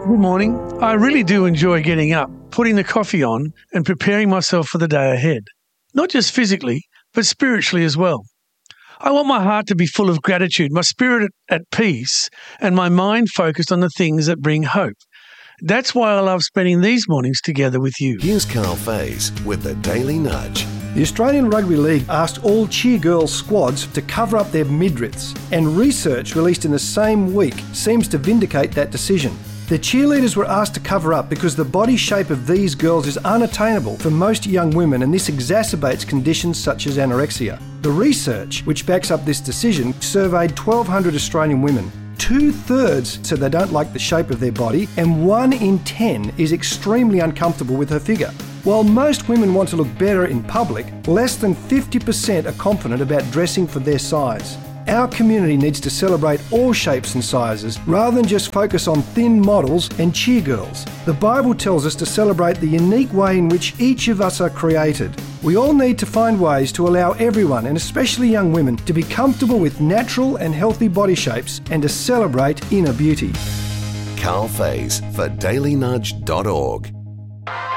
Good morning. I really do enjoy getting up, putting the coffee on and preparing myself for the day ahead. Not just physically, but spiritually as well. I want my heart to be full of gratitude, my spirit at peace, and my mind focused on the things that bring hope. That's why I love spending these mornings together with you. Here's Carl Faze with the Daily Nudge. The Australian Rugby League asked all cheer girls squads to cover up their midrits, and research released in the same week seems to vindicate that decision. The cheerleaders were asked to cover up because the body shape of these girls is unattainable for most young women, and this exacerbates conditions such as anorexia. The research, which backs up this decision, surveyed 1,200 Australian women. 2/3 said they don't like the shape of their body, and 1 in 10 is extremely uncomfortable with her figure. While most women want to look better in public, less than 50% are confident about dressing for their size. Our community needs to celebrate all shapes and sizes rather than just focus on thin models and cheer girls. The Bible tells us to celebrate the unique way in which each of us are created. We all need to find ways to allow everyone, and especially young women, to be comfortable with natural and healthy body shapes and to celebrate inner beauty. Carl Faze for dailynudge.org.